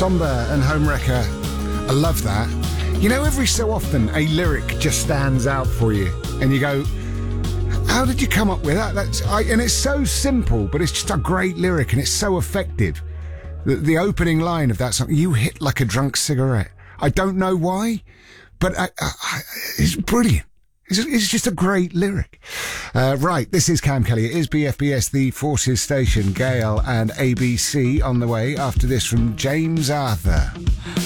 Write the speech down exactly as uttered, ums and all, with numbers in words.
somber and homewrecker. I love that. You know, every so often a lyric just stands out for you and you go, how did you come up with that? That's I, and it's so simple, but it's just a great lyric and it's so effective. The, the opening line of that song, you hit like a drunk cigarette. I don't know why, but I, I, I, it's brilliant. It's, it's just a great lyric. Uh, right, this is Cam Kelly. It is B F B S, the Forces Station. Gale and A B C on the way after this from James Arthur.